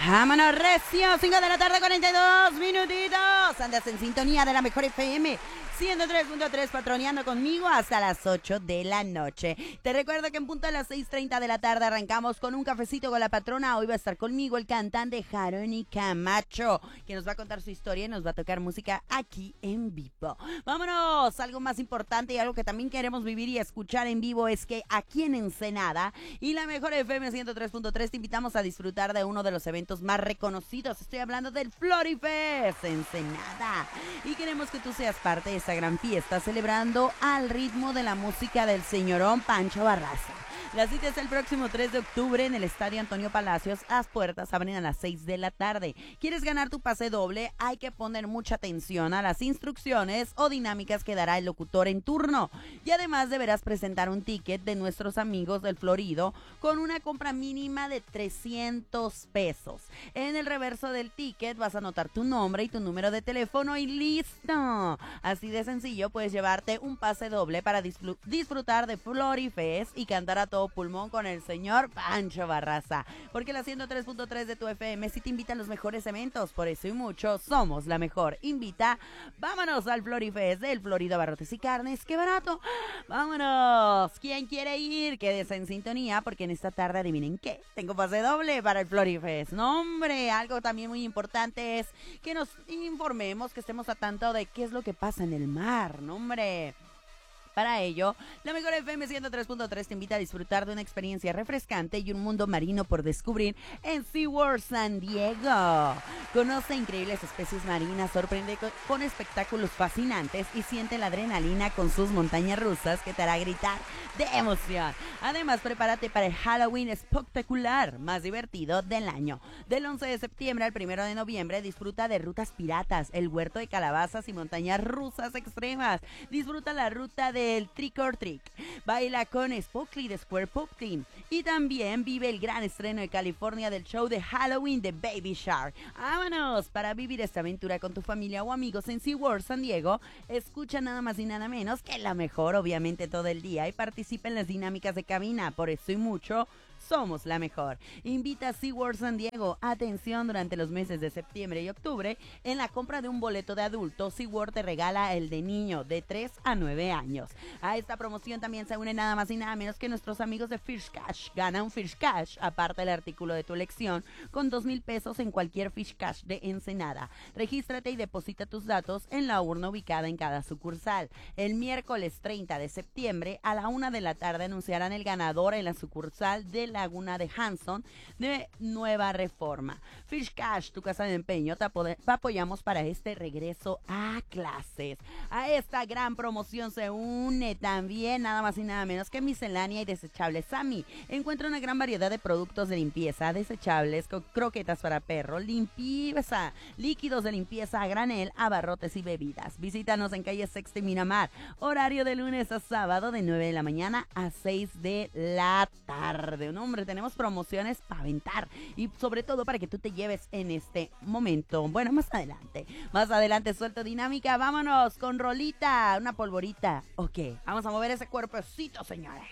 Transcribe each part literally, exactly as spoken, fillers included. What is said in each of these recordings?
Vámonos recio, cinco de la tarde, cuarenta y dos minutitos. Andas en sintonía de la mejor F M ciento tres punto tres, patroneando conmigo hasta las ocho de la noche. Te recuerdo que en punto a las seis treinta de la tarde arrancamos con un cafecito con la patrona. Hoy va a estar conmigo el cantante Jaroni Camacho, que nos va a contar su historia y nos va a tocar música aquí en vivo. Vámonos, algo más importante y algo que también queremos vivir y escuchar en vivo es que aquí en Ensenada y la mejor F M ciento tres punto tres te invitamos a disfrutar de uno de los eventos más reconocidos. Estoy hablando del Florifest Ensenada y queremos que tú seas parte de esta gran fiesta celebrando al ritmo de la música del señorón Pancho Barraza. La cita es el próximo tres de octubre en el Estadio Antonio Palacios. Las puertas abren a las seis de la tarde. ¿Quieres ganar tu pase doble? Hay que poner mucha atención a las instrucciones o dinámicas que dará el locutor en turno. Y además deberás presentar un ticket de nuestros amigos del Florido con una compra mínima de trescientos pesos. En el reverso del ticket vas a anotar tu nombre y tu número de teléfono y listo. Así de sencillo puedes llevarte un pase doble para disfr- disfrutar de Florifest y cantar a todo pulmón con el señor Pancho Barraza, porque la ciento tres punto tres de tu F M sí te invita a los mejores eventos. Por eso y mucho, somos la mejor. Invita, vámonos al Florifest del Florido Abarrotes y Carnes. ¡Qué barato! ¡Vámonos! ¿Quién quiere ir? Quédese en sintonía, porque en esta tarde, adivinen qué, tengo pase doble para el Florifest. No, hombre, algo también muy importante es que nos informemos, que estemos a tanto de qué es lo que pasa en el mar. No, hombre. Para ello, la mejor F M ciento tres punto tres te invita a disfrutar de una experiencia refrescante y un mundo marino por descubrir en SeaWorld San Diego. Conoce increíbles especies marinas, sorprende con espectáculos fascinantes y siente la adrenalina con sus montañas rusas que te hará gritar de emoción. Además, prepárate para el Halloween espectacular más divertido del año. Del once de septiembre al primero de noviembre, disfruta de rutas piratas, el huerto de calabazas y montañas rusas extremas. Disfruta la ruta de el Trick or Trick, baila con Spooky de Square Pumpkin y también vive el gran estreno de California del show de Halloween de Baby Shark. ¡Vámonos! Para vivir esta aventura con tu familia o amigos en SeaWorld San Diego, escucha nada más y nada menos que la mejor, obviamente todo el día, y participa en las dinámicas de cabina. Por eso y mucho, somos la mejor. Invita a SeaWorld San Diego. Atención, durante los meses de septiembre y octubre, en la compra de un boleto de adulto, SeaWorld te regala el de niño de tres a nueve años. A esta promoción también se une nada más y nada menos que nuestros amigos de Fish Cash. Gana un Fish Cash, aparte del artículo de tu elección, con dos mil pesos en cualquier Fish Cash de Ensenada. Regístrate y deposita tus datos en la urna ubicada en cada sucursal. El miércoles treinta de septiembre a la una de la tarde anunciarán el ganador en la sucursal de Laguna de Hanson de Nueva Reforma. Fish Cash, tu casa de empeño, te, apo- te apoyamos para este regreso a clases. A esta gran promoción se une también nada más y nada menos que Miscelánea y Desechables Sammy. Encuentra una gran variedad de productos de limpieza, desechables, co- croquetas para perro, limpieza, líquidos de limpieza a granel, abarrotes y bebidas. Visítanos en calle Sexta y Miramar. Horario de lunes a sábado de nueve de la mañana a seis de la tarde. No, hombre, tenemos promociones para aventar y sobre todo para que tú te lleves en este momento. Bueno, más adelante, más adelante suelto dinámica. Vámonos con rolita, una polvorita. Ok, vamos a mover ese cuerpecito, señores.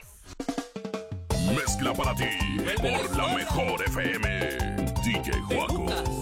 Mezcla para ti por la mejor F M. D J Juaco.